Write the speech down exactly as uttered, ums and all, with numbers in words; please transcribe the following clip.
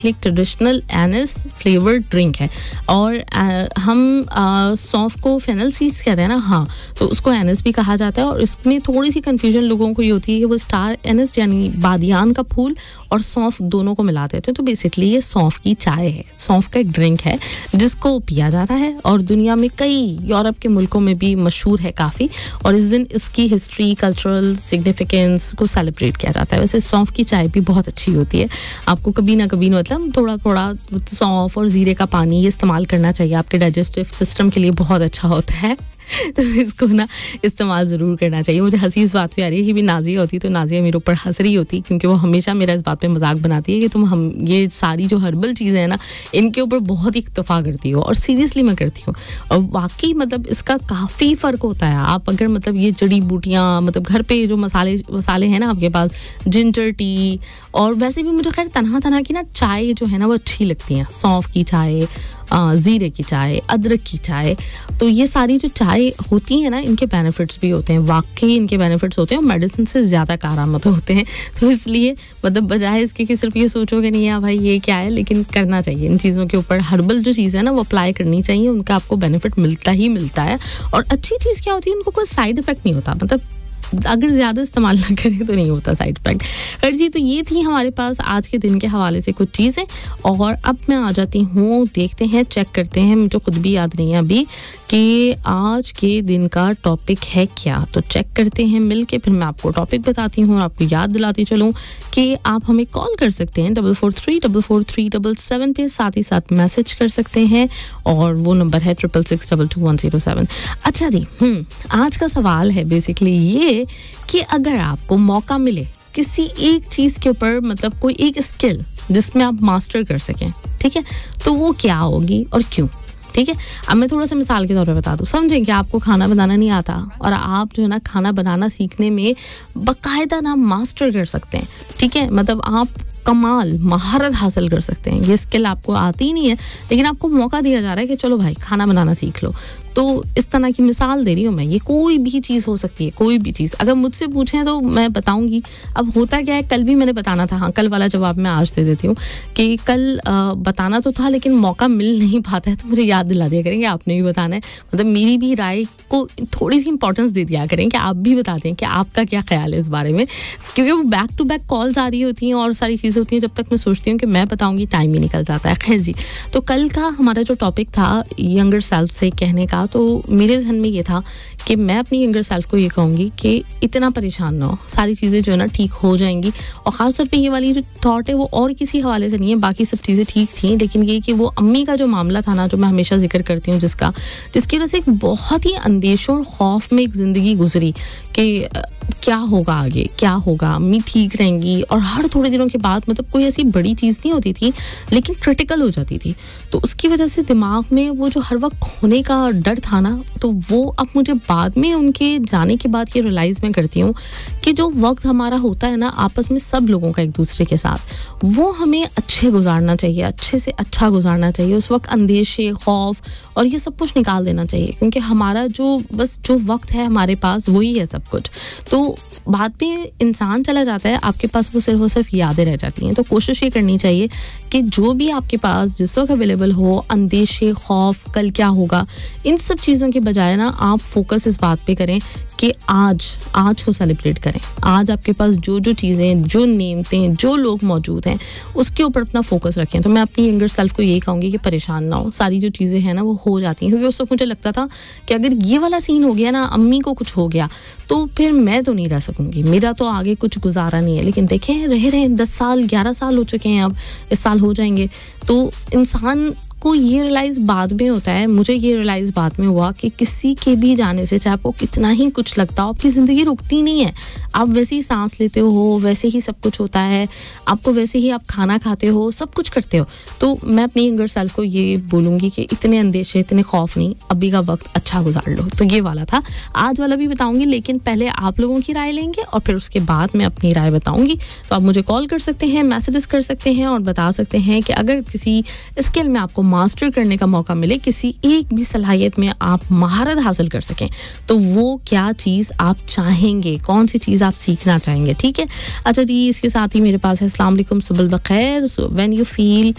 एक traditional anus flavoured drink है और आ, हम आ, सौंफ को फेनल सीड्स कहते हैं ना, हाँ, तो उसको एनस भी कहा जाता है। और इसमें थोड़ी सी कंफ्यूजन लोगों को ये होती है कि वो स्टार एनस यानी बादियान का फूल और सौंफ दोनों को मिला देते हैं। तो बेसिकली ये सौंफ की चाय है, सौंफ का एक ड्रिंक है जिसको पिया जाता है और दुनिया में कई यूरोप के मुल्कों में भी मशहूर है काफ़ी। और इस दिन इसकी हिस्ट्री, कल्चरल सिग्निफिकेंस को सेलिब्रेट किया जाता है। वैसे सौंफ की चाय भी बहुत अच्छी होती है, आपको कभी ना कभी मतलब थोड़ा थोड़ा सौंफ और ज़ीरे का पानी ये इस्तेमाल करना चाहिए, आपके डाइजेस्टिव सिस्टम के लिए बहुत अच्छा होता है। तो इसको ना इस्तेमाल ज़रूर करना चाहिए। मुझे हंसी इस बात पे आ रही है कि भी नाज़िया होती तो नाज़िया मेरे ऊपर हंस रही होती, क्योंकि वो हमेशा मेरा इस बात पे मजाक बनाती है कि तुम हम ये सारी जो हर्बल चीज़ें हैं ना इनके ऊपर बहुत ही इत्तेफा करती हो। और सीरियसली मैं करती हूँ और वाकई मतलब इसका काफ़ी फ़र्क होता है। आप अगर मतलब ये जड़ी बूटियाँ मतलब घर पे जो मसाले मसाले हैं ना आपके पास, जिंजर टी, और वैसे भी मुझे खैर तरह तरह की ना चाय जो है ना वो अच्छी लगती हैं, सौंफ की चाय, ज़ीरे की चाय, अदरक की चाय। तो ये सारी जो चाय होती है ना इनके बेनिफिट्स भी होते हैं, वाकई इनके बेनिफिट्स होते हैं और मेडिसिन से ज़्यादा कारआमद होते हैं। तो इसलिए मतलब बजाय इसके कि सिर्फ ये सोचोगे नहीं यार भाई ये क्या है, लेकिन करना चाहिए इन चीज़ों के ऊपर। हर्बल जो चीज़ है ना वो अप्लाई करनी चाहिए, उनका आपको बेनिफिट मिलता ही मिलता है। और अच्छी चीज़ क्या होती है, उनको कोई साइड इफ़ेक्ट नहीं होता, मतलब अगर ज़्यादा इस्तेमाल ना करें तो नहीं होता साइड इफेक्ट। खैर जी, तो ये थी हमारे पास आज के दिन के हवाले से कुछ चीज़ें। और अब मैं आ जाती हूँ, देखते हैं, चेक करते हैं, मुझे खुद भी याद नहीं है अभी कि आज के दिन का टॉपिक है क्या। तो चेक करते हैं मिल के, फिर मैं आपको टॉपिक बताती हूँ और आपको याद दिलाती चलूँ कि आप हमें कॉल कर सकते हैं double four three double four three double seven पे, साथ ही साथ मैसेज कर सकते हैं और वो नंबर है triple six double two one zero seven. अच्छा जी, हम्म आज का सवाल है बेसिकली ये कि अगर आपको मौका मिले किसी एक चीज़ के ऊपर, मतलब कोई एक स्किल जिसमें आप मास्टर कर सकें, ठीक है, तो वो क्या होगी और क्यों? ठीक है, अब मैं थोड़ा सा मिसाल के तौर पे बता दूं। समझें कि आपको खाना बनाना नहीं आता और आप जो है ना खाना बनाना सीखने में बाकायदा ना मास्टर कर सकते हैं, ठीक है, मतलब आप कमाल महारत हासिल कर सकते हैं। ये स्किल आपको आती ही नहीं है लेकिन आपको मौका दिया जा रहा है कि चलो भाई खाना बनाना सीख लो। तो इस तरह की मिसाल दे रही हूँ मैं, ये कोई भी चीज़ हो सकती है, कोई भी चीज़। अगर मुझसे पूछें तो मैं बताऊंगी। अब होता क्या है, कल भी मैंने बताना था, हाँ कल वाला जवाब मैं आज दे देती हूँ कि कल आ, बताना तो था लेकिन मौका मिल नहीं पाता है, तो मुझे याद दिला दिया करेंगे आपने भी बताना है, मतलब मेरी भी राय को थोड़ी सी इंपॉर्टेंस दे दिया करें कि आप भी बता दें कि आपका क्या ख्याल है इस बारे में, क्योंकि वो बैक टू बैक कॉल्स आ रही होती हैं और सारी चीज़ें होती हैं। जब तक मैं सोचती हूँ कि मैं बताऊँगी टाइम ही निकल जाता है। खैर जी, तो कल का हमारा जो टॉपिक था यंगर सेल्फ से कहने का, तो मेरे जहन में ये था कि मैं अपनी यंगर सेल्फ को ये कहूँगी कि इतना परेशान ना हो, सारी चीज़ें जो है ना ठीक हो जाएंगी। और ख़ासतौर पे ये वाली जो थॉट है वो और किसी हवाले से नहीं है, बाकी सब चीज़ें ठीक थी, लेकिन ये कि वो अम्मी का जो मामला था ना, जो मैं हमेशा जिक्र करती हूँ, जिसका जिसकी वजह से एक बहुत ही अंदेशों और खौफ में एक ज़िंदगी गुजरी कि क्या होगा आगे, क्या होगा, अम्मी ठीक रहेंगी। और हर थोड़े दिनों के बाद, मतलब कोई ऐसी बड़ी चीज़ नहीं होती थी लेकिन क्रिटिकल हो जाती थी, तो उसकी वजह से दिमाग में वो जो हर वक्त खोने का डर था ना, तो वो अब मुझे बाद में उनके जाने के बाद ये रियलाइज़ मैं करती हूँ कि जो वक्त हमारा होता है ना आपस में सब लोगों का एक दूसरे के साथ, वो हमें अच्छे गुजारना चाहिए, अच्छे से अच्छा गुजारना चाहिए। उस वक्त अंदेशे, खौफ और ये सब कुछ निकाल देना चाहिए, क्योंकि हमारा जो बस जो वक्त है हमारे पास वही है सब कुछ। तो बाद में इंसान चला जाता है, आपके पास वो सिर्फ और सिर्फ यादें रह जाती हैं। तो कोशिश ये करनी चाहिए कि जो भी आपके पास जिस वक्त अवेलेबल हो, अंदेशे, खौफ, कल क्या होगा, इन सब चीज़ों के बजाय ना आप फोकस इस बात पे करें कि आज आज को सेलिब्रेट करें। आज आपके पास जो जो चीज़ें, जो नेमतें, जो लोग मौजूद हैं, उसके ऊपर अपना फोकस रखें। तो मैं अपनी यंगर सेल्फ को यही कहूँगी कि परेशान ना हो, सारी जो चीज़ें हैं ना वो हो जाती हैं। क्योंकि उस वक्त मुझे लगता था कि अगर ये वाला सीन हो गया ना, अम्मी को कुछ हो गया, तो फिर मैं तो नहीं रह सकूँगी, मेरा तो आगे कुछ गुजारा नहीं है। लेकिन देखें, रहे रहे दस साल ग्यारह साल हो चुके हैं, अब इस साल हो जाएंगे, तो इंसान को ये रियलाइज़ बाद में होता है, मुझे ये रियलाइज़ बाद में हुआ कि किसी के भी जाने से, चाहे आपको कितना ही कुछ लगता हो, आपकी ज़िंदगी रुकती नहीं है। आप वैसे ही सांस लेते हो, वैसे ही सब कुछ होता है, आपको वैसे ही आप खाना खाते हो, सब कुछ करते हो। तो मैं अपनी यंगर सेल्फ को ये बोलूँगी कि इतने अंदेशे, इतने खौफ नहीं, अभी का वक्त अच्छा गुजार लो। तो ये वाला था, आज वाला भी बताऊँगी, लेकिन पहले आप लोगों की राय लेंगे और फिर उसके बाद मैं अपनी राय बताऊँगी। तो आप मुझे कॉल कर सकते हैं, मैसेजेस कर सकते हैं और बता सकते हैं कि अगर किसी स्किल में आपको मास्टर करने का मौका मिले, किसी एक भी सलाहियत में आप महारत हासिल कर सकें, तो वो क्या चीज़ आप चाहेंगे, कौन सी चीज़ आप सीखना चाहेंगे। ठीक है, अच्छा जी, इसके साथ ही मेरे पास है अस्सलाम वालेकुम, सुबह बखैर। So when you feel